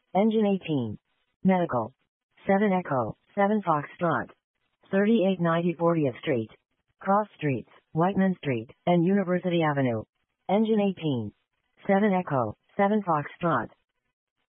Engine 18. Medical. 7 Echo, 7 Foxtrot. 3890 40th Street. Cross Streets, Whiteman Street, and University Avenue. Engine 18. 7 Echo, 7 Foxtrot.